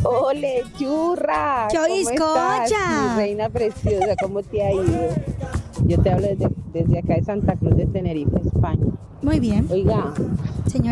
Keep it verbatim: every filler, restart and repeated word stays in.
Ole, churra. ¡Qué ¿Cómo estás, bizcocha! mi reina preciosa? ¿Cómo te ha ido? Yo te hablo desde, desde acá de Santa Cruz de Tenerife, España. Muy bien, Oiga, señor.